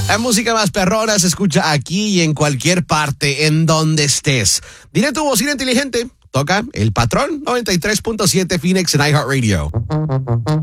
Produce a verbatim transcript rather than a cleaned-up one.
La música más perrona se escucha aquí y en cualquier parte, en donde estés. Dile tu bocina inteligente. Toca El Patrón noventa y tres punto siete Phoenix en iHeartRadio.